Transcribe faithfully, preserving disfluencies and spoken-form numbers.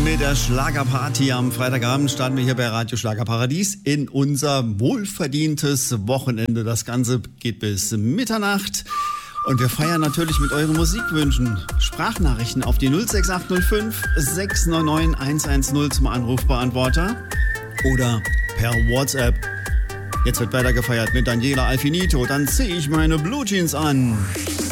mit der Schlagerparty. Am Freitagabend starten wir hier bei Radio Schlagerparadies in unser wohlverdientes Wochenende. Das Ganze geht bis Mitternacht. Und wir feiern natürlich mit euren Musikwünschen. Sprachnachrichten auf die null sechs acht null fünf sechs neun neun eins eins null zum Anrufbeantworter oder per WhatsApp. Jetzt wird weiter gefeiert mit Daniela Alfinito. Dann ziehe ich meine Blue Jeans an.